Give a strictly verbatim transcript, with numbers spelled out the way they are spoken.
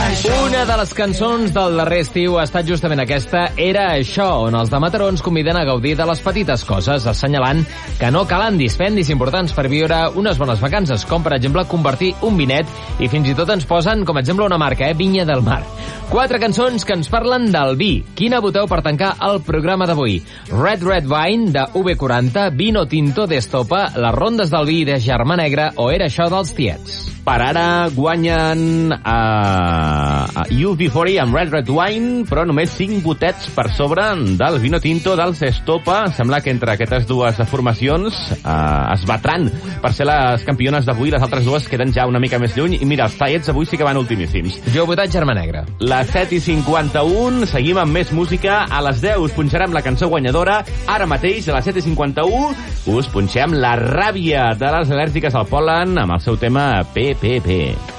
Una de les cançons del darrer estiu ha estat justament aquesta, Era això, on els de Mataró ens conviden a gaudir de les petites coses, assenyalant que no calen dispendis importants per viure unes bones vacances, com per exemple convertir un vinet, i fins i tot ens posen com a exemple una marca, eh? Vinya del Mar. Quatre cançons que ens parlen del vi. Quina voteu per tancar el programa d'avui? Red Red Wine, de U B quaranta, Vino Tinto d'Estopa, Les rondes del vi de Germà Negre o Era això dels Tiets. Per ara guanyen uh, U B quaranta amb Red Red Wine, però només cinc gotets per sobre del Vino Tinto dels Estopa. Sembla que entre aquestes dues formacions uh, es batran per ser les campiones d'avui. Les altres dues queden ja una mica més lluny. I mira, els Tiets avui sí que van ultimíssims. Jo he votat Germà Negre. Les set i cinquanta-un, seguim amb més música. A les deu us punxarem la cançó guanyadora. Ara mateix, a les set i cinquanta-un, us punxem La ràbia de les al·lèrgiques al pol·len amb el seu tema P P P.